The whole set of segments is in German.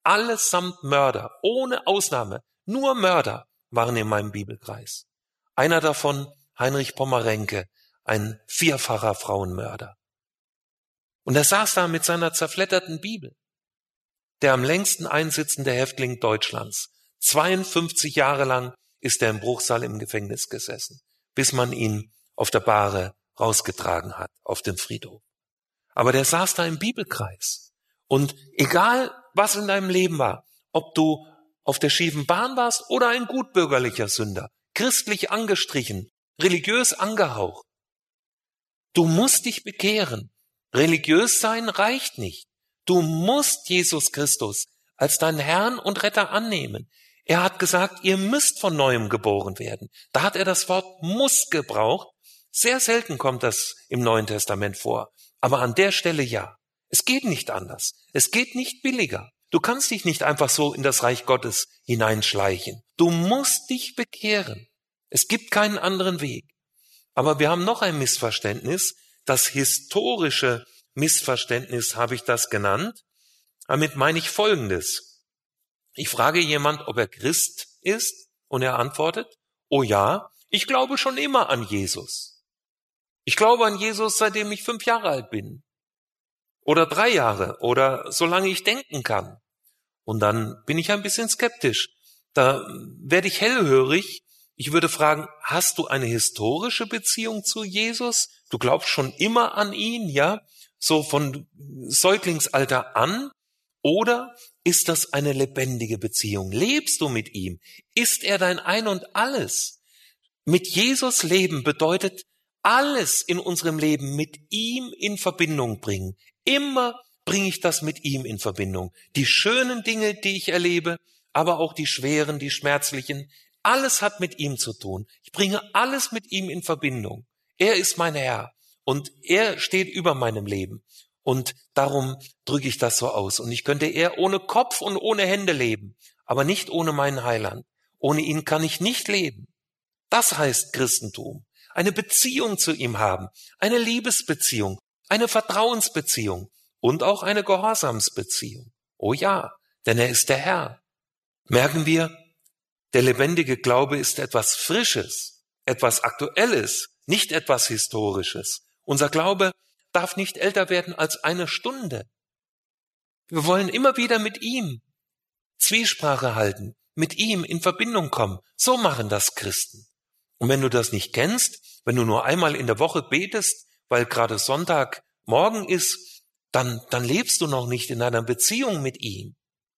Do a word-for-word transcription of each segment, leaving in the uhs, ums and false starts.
Allesamt Mörder, ohne Ausnahme. Nur Mörder waren in meinem Bibelkreis. Einer davon, Heinrich Pommerenke, ein vierfacher Frauenmörder. Und er saß da mit seiner zerfledderten Bibel. Der am längsten einsitzende Häftling Deutschlands. zweiundfünfzig Jahre lang ist er im Bruchsal im Gefängnis gesessen, bis man ihn auf der Bahre rausgetragen hat, auf dem Friedhof. Aber der saß da im Bibelkreis. Und egal, was in deinem Leben war, ob du auf der schiefen Bahn warst oder ein gutbürgerlicher Sünder, christlich angestrichen, religiös angehaucht, du musst dich bekehren. Religiös sein reicht nicht. Du musst Jesus Christus als deinen Herrn und Retter annehmen. Er hat gesagt, ihr müsst von Neuem geboren werden. Da hat er das Wort muss gebraucht. Sehr selten kommt das im Neuen Testament vor. Aber an der Stelle ja. Es geht nicht anders. Es geht nicht billiger. Du kannst dich nicht einfach so in das Reich Gottes hineinschleichen. Du musst dich bekehren. Es gibt keinen anderen Weg. Aber wir haben noch ein Missverständnis. Das historische Missverständnis habe ich das genannt. Damit meine ich Folgendes. Ich frage jemand, ob er Christ ist, und er antwortet, oh ja, ich glaube schon immer an Jesus. Ich glaube an Jesus, seitdem ich fünf Jahre alt bin. Oder drei Jahre, oder solange ich denken kann. Und dann bin ich ein bisschen skeptisch. Da werde ich hellhörig. Ich würde fragen, hast du eine historische Beziehung zu Jesus? Du glaubst schon immer an ihn, ja? So von Säuglingsalter an? Oder ist das eine lebendige Beziehung? Lebst du mit ihm? Ist er dein Ein und Alles? Mit Jesus leben bedeutet alles in unserem Leben mit ihm in Verbindung bringen. Immer bringe ich das mit ihm in Verbindung. Die schönen Dinge, die ich erlebe, aber auch die schweren, die schmerzlichen, alles hat mit ihm zu tun. Ich bringe alles mit ihm in Verbindung. Er ist mein Herr und er steht über meinem Leben. Und darum drücke ich das so aus. Und ich könnte eher ohne Kopf und ohne Hände leben, aber nicht ohne meinen Heiland. Ohne ihn kann ich nicht leben. Das heißt Christentum. Eine Beziehung zu ihm haben, eine Liebesbeziehung, eine Vertrauensbeziehung und auch eine Gehorsamsbeziehung. Oh ja, denn er ist der Herr. Merken wir, der lebendige Glaube ist etwas Frisches, etwas Aktuelles, nicht etwas Historisches. Unser Glaube darf nicht älter werden als eine Stunde. Wir wollen immer wieder mit ihm Zwiesprache halten, mit ihm in Verbindung kommen. So machen das Christen. Und wenn du das nicht kennst, wenn du nur einmal in der Woche betest, weil gerade Sonntagmorgen ist, dann, dann lebst du noch nicht in einer Beziehung mit ihm.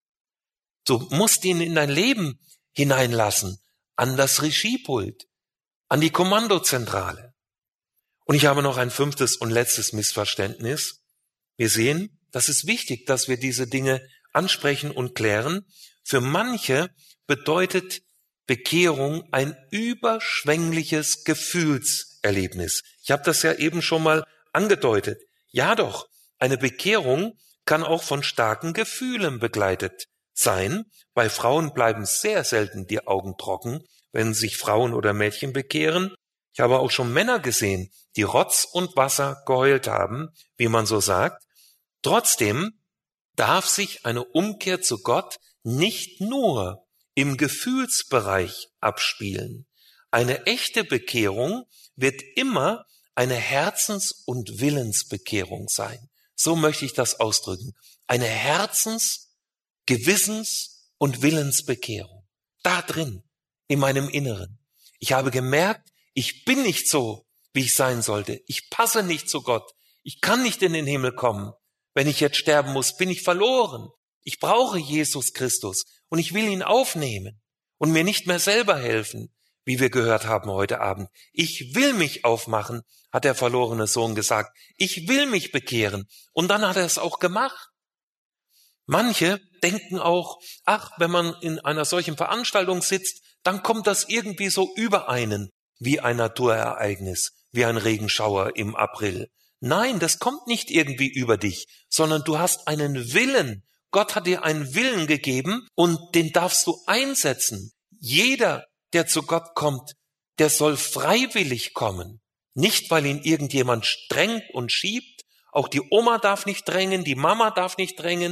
Du musst ihn in dein Leben hineinlassen, an das Regiepult, an die Kommandozentrale. Und ich habe noch ein fünftes und letztes Missverständnis. Wir sehen, das ist wichtig, dass wir diese Dinge ansprechen und klären. Für manche bedeutet Bekehrung ein überschwängliches Gefühlserlebnis. Ich habe das ja eben schon mal angedeutet. Ja doch, eine Bekehrung kann auch von starken Gefühlen begleitet sein. Bei Frauen bleiben sehr selten die Augen trocken, wenn sich Frauen oder Mädchen bekehren. Ich habe auch schon Männer gesehen, die Rotz und Wasser geheult haben, wie man so sagt. Trotzdem darf sich eine Umkehr zu Gott nicht nur im Gefühlsbereich abspielen. Eine echte Bekehrung wird immer eine Herzens- und Willensbekehrung sein. So möchte ich das ausdrücken. Eine Herzens-, Gewissens- und Willensbekehrung. Da drin, in meinem Inneren. Ich habe gemerkt, ich bin nicht so, wie ich sein sollte. Ich passe nicht zu Gott. Ich kann nicht in den Himmel kommen. Wenn ich jetzt sterben muss, bin ich verloren. Ich brauche Jesus Christus und ich will ihn aufnehmen und mir nicht mehr selber helfen, wie wir gehört haben heute Abend. Ich will mich aufmachen, hat der verlorene Sohn gesagt. Ich will mich bekehren. Und dann hat er es auch gemacht. Manche denken auch, ach, wenn man in einer solchen Veranstaltung sitzt, dann kommt das irgendwie so über einen, wie ein Naturereignis, wie ein Regenschauer im April. Nein, das kommt nicht irgendwie über dich, sondern du hast einen Willen. Gott hat dir einen Willen gegeben und den darfst du einsetzen. Jeder, der zu Gott kommt, der soll freiwillig kommen. Nicht, weil ihn irgendjemand strengt und schiebt. Auch die Oma darf nicht drängen, die Mama darf nicht drängen,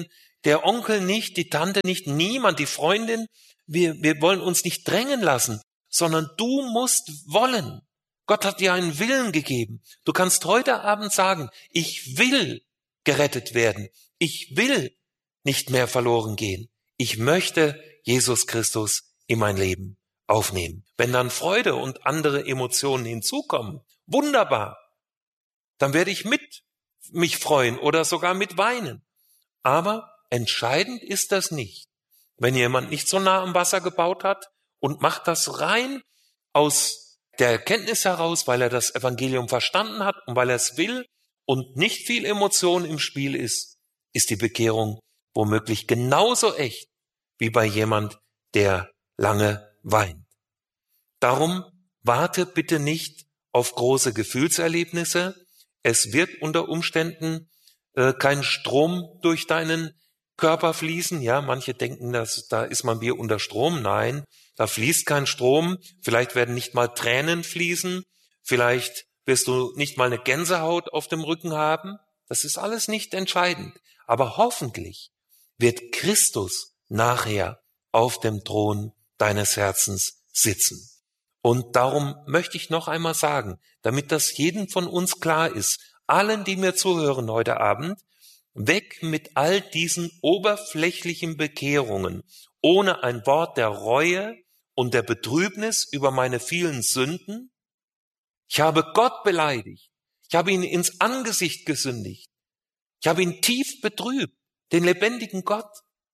der Onkel nicht, die Tante nicht, niemand, die Freundin. Wir, wir wollen uns nicht drängen lassen, sondern du musst wollen. Gott hat dir einen Willen gegeben. Du kannst heute Abend sagen, ich will gerettet werden. Ich will nicht mehr verloren gehen. Ich möchte Jesus Christus in mein Leben aufnehmen. Wenn dann Freude und andere Emotionen hinzukommen, wunderbar, dann werde ich mit mich freuen oder sogar mit weinen. Aber entscheidend ist das nicht. Wenn jemand nicht so nah am Wasser gebaut hat und macht das rein aus der Erkenntnis heraus, weil er das Evangelium verstanden hat und weil er es will und nicht viel Emotion im Spiel ist, ist die Bekehrung womöglich genauso echt wie bei jemand, der lange weint. Darum warte bitte nicht auf große Gefühlserlebnisse. Es wird unter Umständen äh, kein Strom durch deinen Körper fließen. Ja, manche denken, dass da ist man wie unter Strom. Nein, da fließt kein Strom. Vielleicht werden nicht mal Tränen fließen. Vielleicht wirst du nicht mal eine Gänsehaut auf dem Rücken haben. Das ist alles nicht entscheidend. Aber hoffentlich wird Christus nachher auf dem Thron deines Herzens sitzen. Und darum möchte ich noch einmal sagen, damit das jedem von uns klar ist, allen, die mir zuhören heute Abend, weg mit all diesen oberflächlichen Bekehrungen, ohne ein Wort der Reue und der Betrübnis über meine vielen Sünden. Ich habe Gott beleidigt. Ich habe ihn ins Angesicht gesündigt. Ich habe ihn tief betrübt, den lebendigen Gott.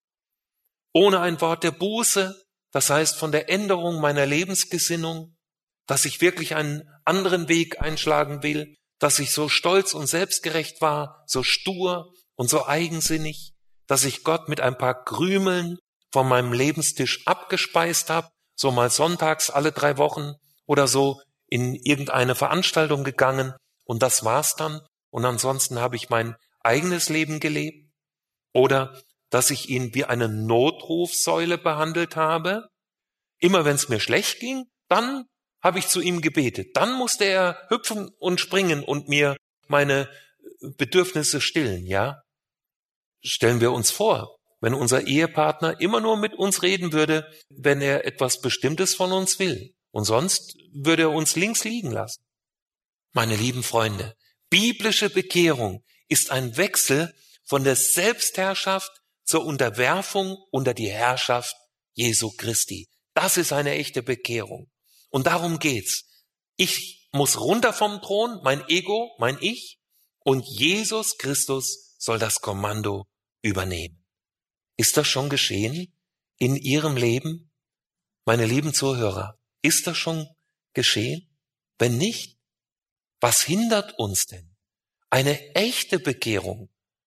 Ohne ein Wort der Buße, das heißt von der Änderung meiner Lebensgesinnung, dass ich wirklich einen anderen Weg einschlagen will, dass ich so stolz und selbstgerecht war, so stur und so eigensinnig, dass ich Gott mit ein paar Krümeln von meinem Lebenstisch abgespeist habe, so mal sonntags alle drei Wochen oder so in irgendeine Veranstaltung gegangen und das war's dann und ansonsten habe ich mein eigenes Leben gelebt. Oder dass ich ihn wie eine Notrufsäule behandelt habe. Immer wenn es mir schlecht ging, dann habe ich zu ihm gebetet. Dann musste er hüpfen und springen und mir meine Bedürfnisse stillen, ja? Stellen wir uns vor, wenn unser Ehepartner immer nur mit uns reden würde, wenn er etwas Bestimmtes von uns will. Und sonst würde er uns links liegen lassen. Meine lieben Freunde, biblische Bekehrung ist ein Wechsel von der Selbstherrschaft zur Unterwerfung unter die Herrschaft Jesu Christi. Das ist eine echte Bekehrung. Und darum geht's. Ich muss runter vom Thron, mein Ego, mein Ich, und Jesus Christus soll das Kommando übernehmen. Ist das schon geschehen in Ihrem Leben? Meine lieben Zuhörer, ist das schon geschehen? Wenn nicht, was hindert uns denn, eine echte Bekehrung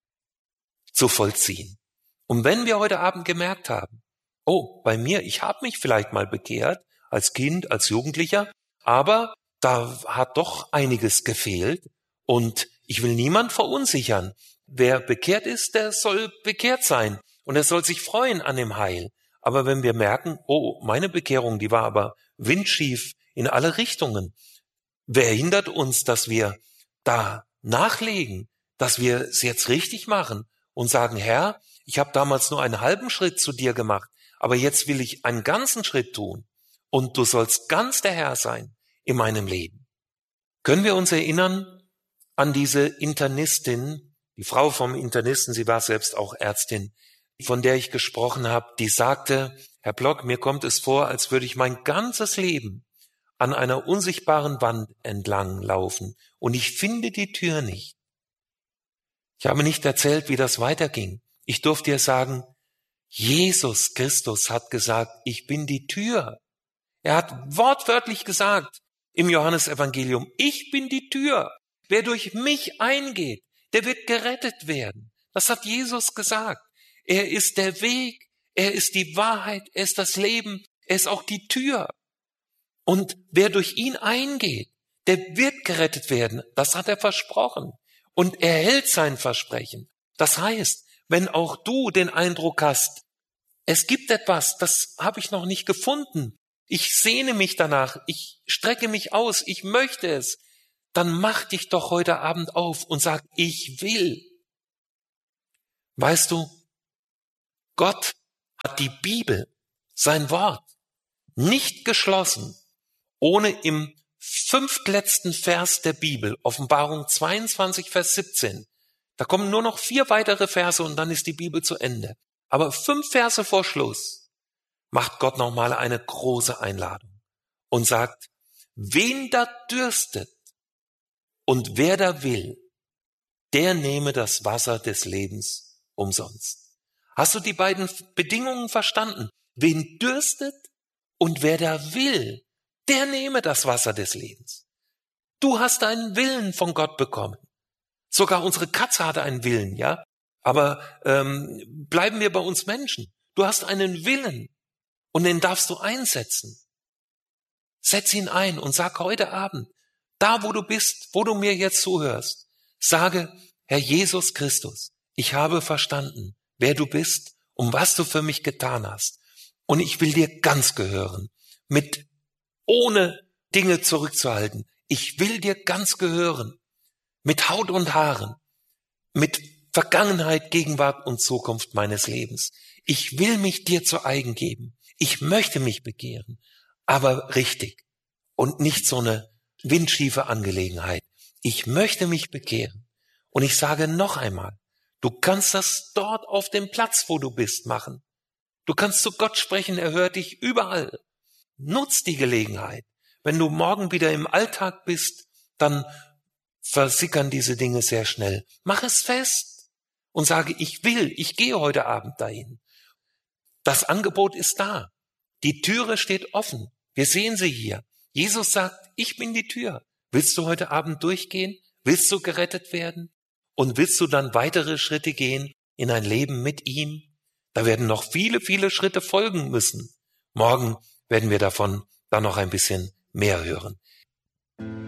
zu vollziehen? Und wenn wir heute Abend gemerkt haben, oh, bei mir, ich habe mich vielleicht mal bekehrt, als Kind, als Jugendlicher, aber da hat doch einiges gefehlt und ich will niemand verunsichern. Wer bekehrt ist, der soll bekehrt sein und er soll sich freuen an dem Heil. Aber wenn wir merken, oh, meine Bekehrung, die war aber windschief in alle Richtungen, wer hindert uns, dass wir da nachlegen, dass wir es jetzt richtig machen und sagen, Herr, ich habe damals nur einen halben Schritt zu dir gemacht, aber jetzt will ich einen ganzen Schritt tun und du sollst ganz der Herr sein in meinem Leben. Können wir uns erinnern an diese Internistin, die Frau vom Internisten, sie war selbst auch Ärztin, von der ich gesprochen habe, die sagte, Herr Block, mir kommt es vor, als würde ich mein ganzes Leben an einer unsichtbaren Wand entlang laufen und ich finde die Tür nicht. Ich habe nicht erzählt, wie das weiterging. Ich durfte ihr sagen, Jesus Christus hat gesagt, ich bin die Tür. Er hat wortwörtlich gesagt im Johannesevangelium, ich bin die Tür. Wer durch mich eingeht, der wird gerettet werden. Das hat Jesus gesagt. Er ist der Weg, er ist die Wahrheit, er ist das Leben, er ist auch die Tür. Und wer durch ihn eingeht, der wird gerettet werden. Das hat er versprochen. Und er hält sein Versprechen. Das heißt, wenn auch du den Eindruck hast, es gibt etwas, das habe ich noch nicht gefunden, ich sehne mich danach, ich strecke mich aus, ich möchte es, dann mach dich doch heute Abend auf und sag, ich will. Weißt du, Gott hat die Bibel, sein Wort, nicht geschlossen, ohne im fünftletzten Vers der Bibel, Offenbarung zweiundzwanzig, Vers siebzehn, da kommen nur noch vier weitere Verse und dann ist die Bibel zu Ende. Aber fünf Verse vor Schluss macht Gott nochmal eine große Einladung und sagt, wen da dürstet und wer da will, der nehme das Wasser des Lebens umsonst. Hast du die beiden Bedingungen verstanden? Wen dürstet und wer da will, der nehme das Wasser des Lebens. Du hast einen Willen von Gott bekommen. Sogar unsere Katze hatte einen Willen, ja? Aber ähm, bleiben wir bei uns Menschen. Du hast einen Willen und den darfst du einsetzen. Setz ihn ein und sag heute Abend, da wo du bist, wo du mir jetzt zuhörst, sage, Herr Jesus Christus, ich habe verstanden, wer du bist und was du für mich getan hast. Und ich will dir ganz gehören, mit ohne Dinge zurückzuhalten. Ich will dir ganz gehören, mit Haut und Haaren, mit Vergangenheit, Gegenwart und Zukunft meines Lebens. Ich will mich dir zu eigen geben. Ich möchte mich bekehren, aber richtig und nicht so eine windschiefe Angelegenheit. Ich möchte mich bekehren. Und ich sage noch einmal, du kannst das dort auf dem Platz, wo du bist, machen. Du kannst zu Gott sprechen, er hört dich überall. Nutz die Gelegenheit. Wenn du morgen wieder im Alltag bist, dann versickern diese Dinge sehr schnell. Mach es fest und sage, ich will, ich gehe heute Abend dahin. Das Angebot ist da. Die Türe steht offen. Wir sehen sie hier. Jesus sagt, ich bin die Tür. Willst du heute Abend durchgehen? Willst du gerettet werden? Und willst du dann weitere Schritte gehen in ein Leben mit ihm? Da werden noch viele, viele Schritte folgen müssen. Morgen werden wir davon dann noch ein bisschen mehr hören.